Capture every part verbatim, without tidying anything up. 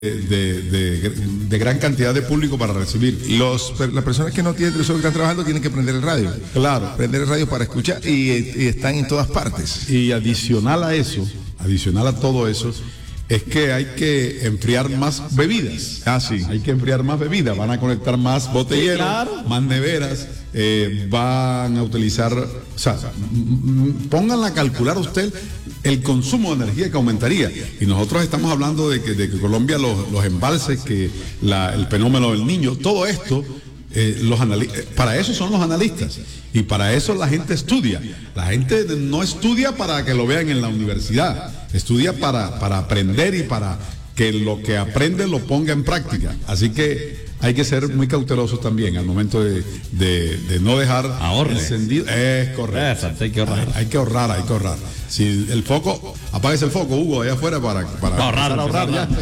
De, de, de gran cantidad de público para recibir. Los, las personas que no tienen televisor que están trabajando tienen que prender el radio. Claro. Prender el radio para escuchar y, y están en todas partes. Y adicional a eso, adicional a todo eso, es que hay que enfriar más bebidas. Ah, sí. Hay que enfriar más bebidas. Van a conectar más botelleros, sí, claro, más neveras. Eh, van a utilizar, o sea, pónganla a calcular usted el consumo de energía que aumentaría. Y nosotros estamos hablando de que, de que Colombia, los, los embalses, que la, el fenómeno del Niño, todo esto, eh, los anali- para eso son los analistas. Y para eso la gente estudia. La gente no estudia para que lo vean en la universidad, estudia para, para aprender y para que lo que aprende lo ponga en práctica. Así que hay que ser muy cautelosos también al momento de, de, de no dejar Ahorre. encendido. Es correcto. Exacto, hay que ahorrar. Hay, hay que ahorrar, hay que ahorrar. Si el foco, apáguese el foco, Hugo, allá afuera para, para, para ahorrar, para ahorrar ya.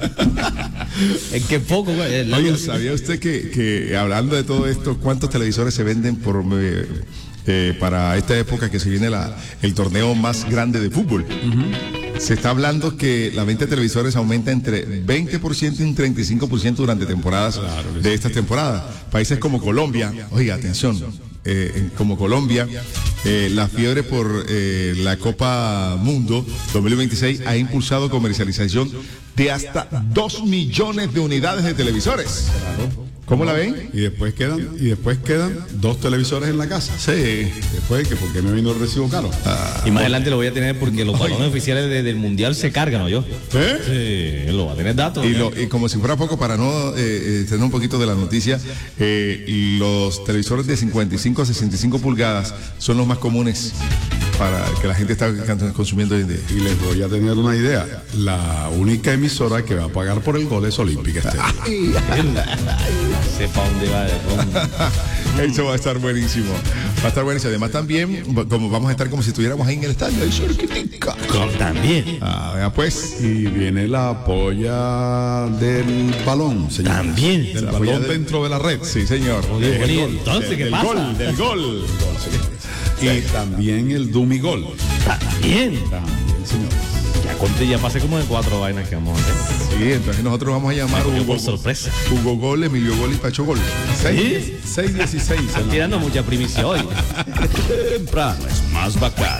Es que poco, güey. Oye, ¿sabía usted que, que hablando de todo esto, cuántos televisores se venden por eh, eh, para esta época que se viene la, el torneo más grande de fútbol? Uh-huh. Se está hablando que la venta de televisores aumenta entre veinte por ciento y un treinta y cinco por ciento durante temporadas, claro, de estas temporadas. Países como Colombia, oiga, atención, eh, como Colombia, eh, la fiebre por eh, la Copa Mundo dos mil veintiséis ha impulsado comercialización de hasta dos millones de unidades de televisores. Claro. ¿Cómo la ven? Y después quedan, y después quedan dos televisores en la casa. Sí. Después, que ¿por qué me vino el recibo caro? Ah, y más adelante lo voy a tener porque los balones oficiales de, del mundial se cargan, ¿no? Yo. ¿Eh? Sí, lo va a tener datos. Y, lo, y como si fuera poco, para no eh, eh, tener un poquito de la noticia, eh, los televisores de cincuenta y cinco a sesenta y cinco pulgadas son los más comunes para que la gente está consumiendo hoy en día. Y les voy a tener una idea. La única emisora que va a pagar por el gol es Olímpica Estéreo. Sepa dónde va. Eso va a estar buenísimo. Va a estar buenísimo. Además también, como vamos a estar como si estuviéramos ahí en el estadio. También. Ah, vea pues. Y viene la polla del balón, señor. También. Del balón del... dentro de la red. Sí, señor. Oye, del gol. Entonces, del, ¿qué del pasa? Gol, del gol. Y sí, también el Dumigol. También. También, señor. Ya conté, ya pasé como de cuatro vainas que vamos a hacer. Sí, entonces nosotros vamos a llamar Hugo, Hugo por sorpresa. Hugo Gol, Emilio Gol y Pacho Gol. ¿Sí? seis dieciséis. Están tirando mucha primicia hoy. Temprano es más bacán.